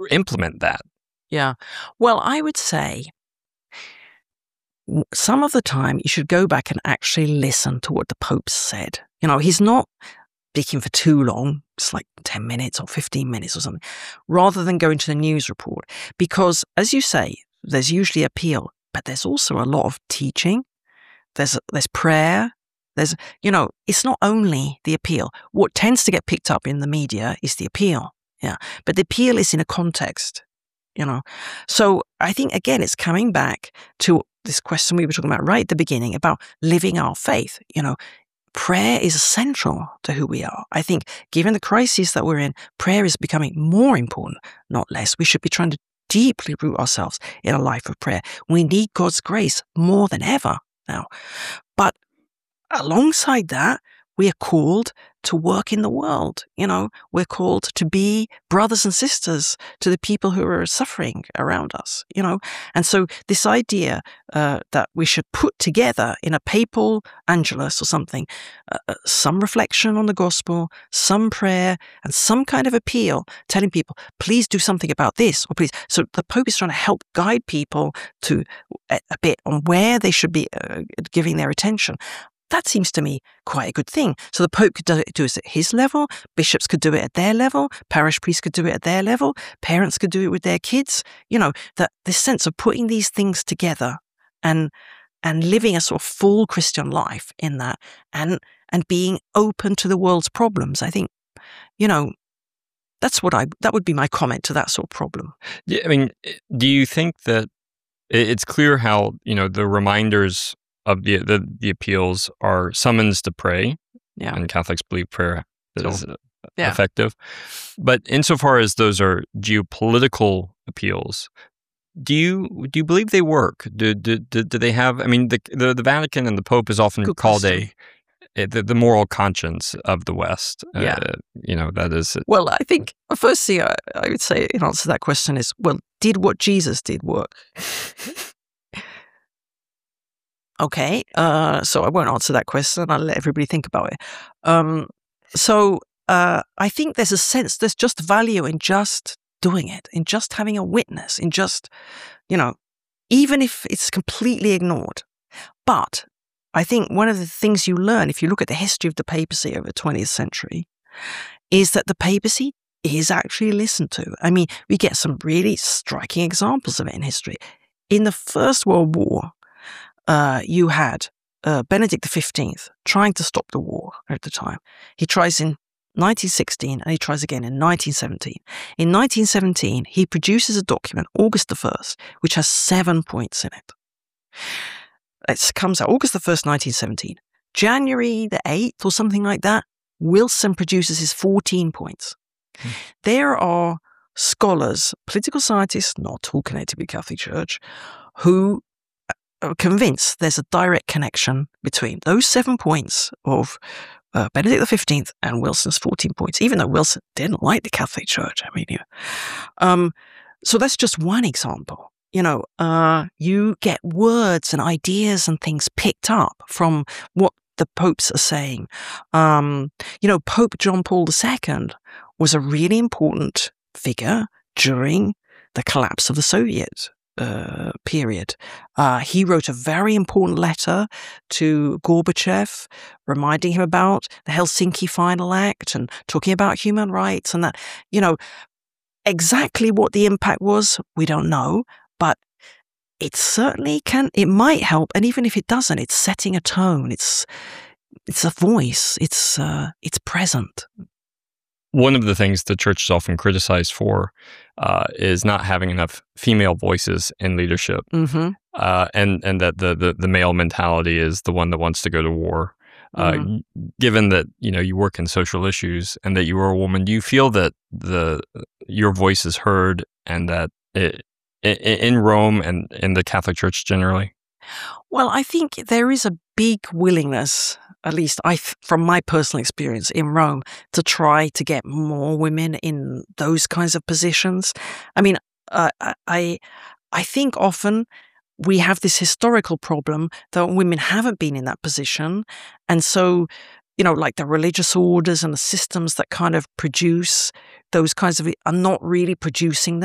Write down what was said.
implement that? Yeah. Well, I would say some of the time you should go back and actually listen to what the Pope said. He's not speaking for too long. It's like 10 minutes or 15 minutes or something, rather than going to the news report. Because, as you say, there's usually appeal, but there's also a lot of teaching. There's prayer. It's not only the appeal. What tends to get picked up in the media is the appeal. Yeah. But the appeal is in a context, So I think, again, it's coming back to this question we were talking about right at the beginning about living our faith. Prayer is essential to who we are. I think, given the crisis that we're in, prayer is becoming more important, not less. We should be trying to deeply root ourselves in a life of prayer. We need God's grace more than ever now. But alongside that, we are called to work in the world. We're called to be brothers and sisters to the people who are suffering around us, And so this idea that we should put together in a papal angelus or something, some reflection on the gospel, some prayer, and some kind of appeal, telling people, please do something about this, or please. So the Pope is trying to help guide people to a bit on where they should be giving their attention. That seems to me quite a good thing. So the Pope could do it at his level, bishops could do it at their level, parish priests could do it at their level, parents could do it with their kids. That this sense of putting these things together and living a sort of full Christian life in that, and being open to the world's problems. I think, that would be my comment to that sort of problem. Yeah, I mean, do you think that it's clear how, the reminders of the appeals are summons to pray, and Catholics believe prayer is effective. But insofar as those are geopolitical appeals, do you believe they work? Do they have? I mean, the Vatican and the Pope is often called the moral conscience of the West. That is. Well, I think firstly, I would say in answer to that question is, well, did what Jesus did work? Okay, so I won't answer that question. I'll let everybody think about it. I think there's just value in just doing it, in just having a witness, in just, even if it's completely ignored. But I think one of the things you learn, if you look at the history of the papacy over the 20th century, is that the papacy is actually listened to. I mean, we get some really striking examples of it in history. In the First World War, you had Benedict XV trying to stop the war at the time. He tries in 1916 and he tries again in 1917. In 1917, he produces a document, August the 1st, which has 7 points in it. It comes out August the 1st, 1917. January the 8th or something like that, Wilson produces his 14 points. There are scholars, political scientists, not all connected with the Catholic Church, who are convinced there's a direct connection between those 7 points of Benedict XV and Wilson's 14 points, even though Wilson didn't like the Catholic Church. I mean, so that's just one example. You get words and ideas and things picked up from what the popes are saying. Pope John Paul II was a really important figure during the collapse of the Soviet period. He wrote a very important letter to Gorbachev, reminding him about the Helsinki Final Act and talking about human rights, and that, exactly what the impact was, we don't know, but it certainly it might help. And even if it doesn't, it's setting a tone. It's a voice. It's present. One of the things the church is often criticized for is not having enough female voices in leadership, and that the male mentality is the one that wants to go to war. Given that you work in social issues and that you are a woman, do you feel that your voice is heard, and that in Rome and in the Catholic Church generally? Well, I think there is a big willingness, at least from my personal experience in Rome, to try to get more women in those kinds of positions. I mean, I think often we have this historical problem that women haven't been in that position. And so, like the religious orders and the systems that kind of produce those kinds of, are not really producing them.